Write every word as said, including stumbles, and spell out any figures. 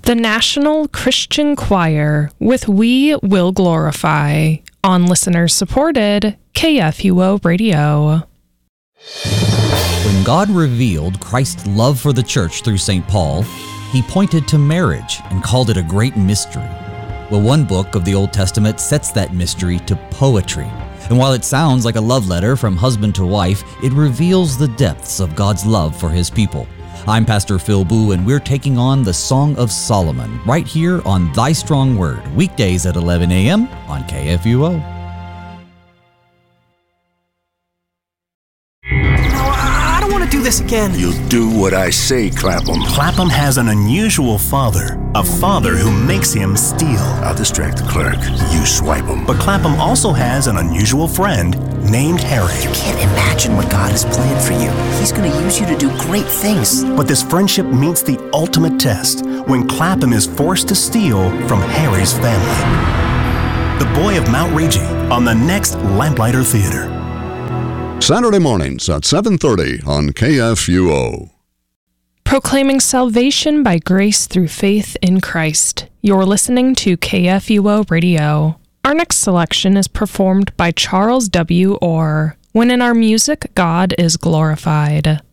The National Christian Choir with We Will Glorify on listener-supported K F U O Radio. When God revealed Christ's love for the church through Saint Paul, he pointed to marriage and called it a great mystery. Well, one book of the Old Testament sets that mystery to poetry. And while it sounds like a love letter from husband to wife, it reveals the depths of God's love for his people. I'm Pastor Phil Boo, and we're taking on the Song of Solomon right here on Thy Strong Word, weekdays at eleven a.m. on K F U O. I don't want to do this again. You'll do what I say, Clapham. Clapham has an unusual father, a father who makes him steal. I'll distract the clerk. You swipe him. But Clapham also has an unusual friend named Harry. You can't imagine what God has planned for you. He's going to use you to do great things. But this friendship meets the ultimate test when Clapham is forced to steal from Harry's family. The Boy of Mount Rigi on the next Lamplighter Theater. Saturday mornings at seven thirty on K F U O. Proclaiming salvation by grace through faith in Christ. You're listening to K F U O Radio. Our next selection is performed by Charles W. Orr. When in our music, God is glorified.